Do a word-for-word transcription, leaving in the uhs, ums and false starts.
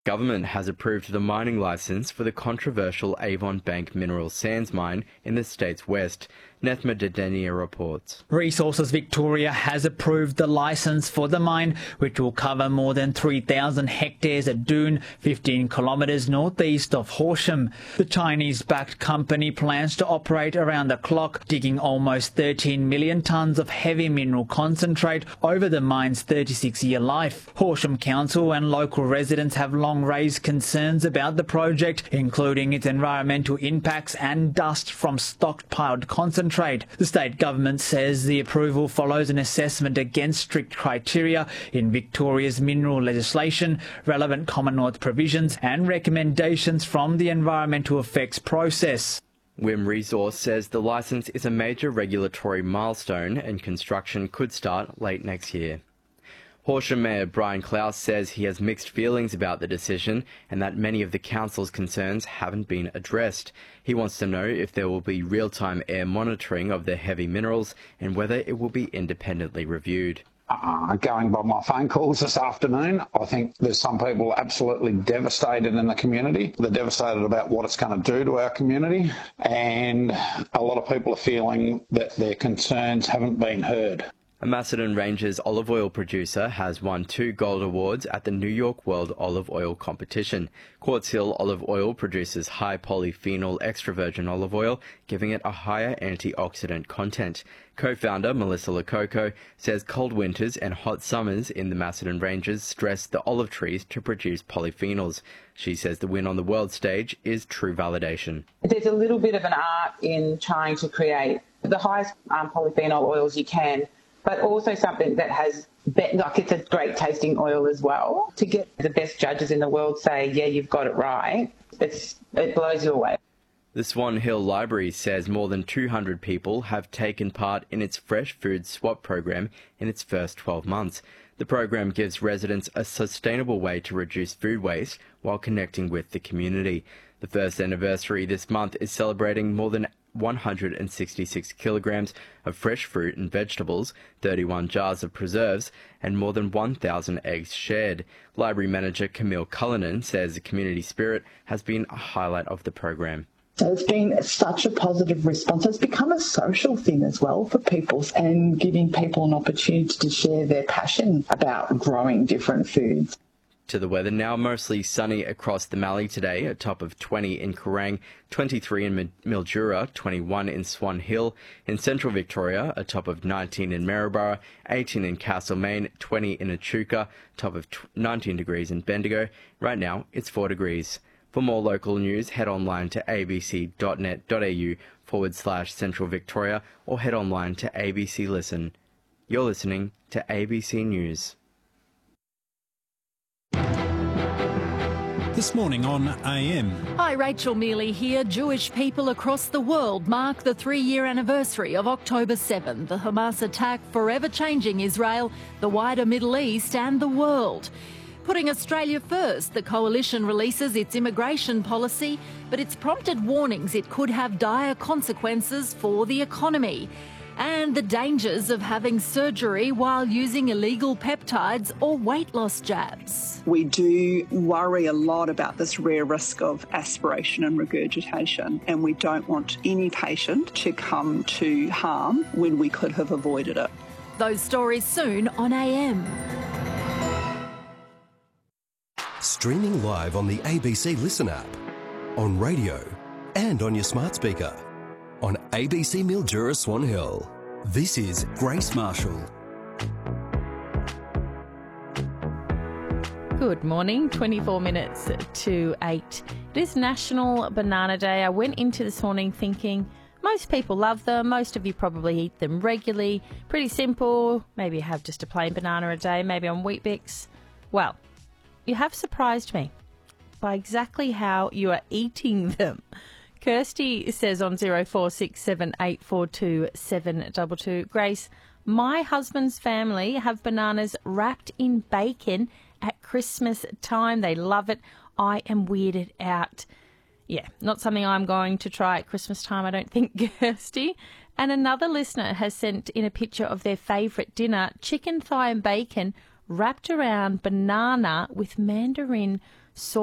Government has approved the mining licence for the controversial Avon Bank mineral sands mine in the state's west. Nethma Dedenia reports. Resources Victoria has approved the licence for the mine, which will cover more than three thousand hectares at Doon, fifteen kilometres northeast of Horsham. The Chinese-backed company plans to operate around the clock, digging almost thirteen million tonnes of heavy mineral concentrate over the mine's thirty-six year life. Horsham Council and local residents have long raised concerns about the project, including its environmental impacts and dust from stockpiled concentrate. The state government says the approval follows an assessment against strict criteria in Victoria's mineral legislation, relevant Commonwealth provisions and recommendations from the environmental effects process. Wim Resource says the licence is a major regulatory milestone and construction could start late next year. Horsham Mayor Brian Klaus says he has mixed feelings about the decision and that many of the council's concerns haven't been addressed. He wants to know if there will be real-time air monitoring of the heavy minerals and whether it will be independently reviewed. Uh, going by my phone calls this afternoon, I think there's some people absolutely devastated in the community. They're devastated about what it's going to do to our community, and a lot of people are feeling that their concerns haven't been heard. A Macedon Ranges olive oil producer has won two gold awards at the New York World Olive Oil Competition. Quartz Hill Olive Oil produces high polyphenol extra virgin olive oil, giving it a higher antioxidant content. Co-founder Melissa Lococo says cold winters and hot summers in the Macedon Ranges stress the olive trees to produce polyphenols. She says the win on the world stage is true validation. There's a little bit of an art in trying to create the highest um, polyphenol oils you can, but also something that has, be- like it's a great tasting oil as well. To get the best judges in the world say, yeah, you've got it right, it's, it blows you away. The Swan Hill Library says more than two hundred people have taken part in its Fresh Food Swap program in its first twelve months. The program gives residents a sustainable way to reduce food waste while connecting with the community. The first anniversary this month is celebrating more than one hundred sixty-six kilograms of fresh fruit and vegetables, thirty-one jars of preserves, and more than one thousand eggs shared. Library manager Camille Cullinan says the community spirit has been a highlight of the program. So it's been such a positive response. It's become a social thing as well for people, and giving people an opportunity to share their passion about growing different foods. To the weather now, mostly sunny across the Mallee today, a top of twenty in Kerrang, twenty-three in Mildura, twenty-one in Swan Hill. In central Victoria, a top of nineteen in Maryborough, eighteen in Castlemaine, twenty in Echuca, top of nineteen degrees in Bendigo. Right now, it's four degrees. For more local news, head online to abc.net.au forward slash Central Victoria or head online to A B C Listen. You're listening to A B C News. This morning on A M. Hi, Rachel Mealy here. Jewish people across the world mark the three-year anniversary of October seventh, the Hamas attack forever changing Israel, the wider Middle East and the world. Putting Australia first, the coalition releases its immigration policy, but it's prompted warnings it could have dire consequences for the economy. And the dangers of having surgery while using illegal peptides or weight loss jabs. We do worry a lot about this rare risk of aspiration and regurgitation, and we don't want any patient to come to harm when we could have avoided it. Those stories soon on A M. Streaming live on the A B C Listen app, on radio and on your smart speaker. On A B C Mildura Swan Hill. This is Grace Marshall. Good morning, twenty-four minutes to eight. It is National Banana Day. I went into this morning thinking most people love them. Most of you probably eat them regularly. Pretty simple. Maybe you have just a plain banana a day, maybe on Weet-Bix. Well, you have surprised me by exactly how you are eating them. Kirsty says on zero four six seven eight four two seven two two, Grace, my husband's family have bananas wrapped in bacon at Christmas time. They love it. I am weirded out. Yeah, not something I'm going to try at Christmas time, I don't think, Kirsty. And another listener has sent in a picture of their favourite dinner, chicken thigh and bacon wrapped around banana with mandarin soy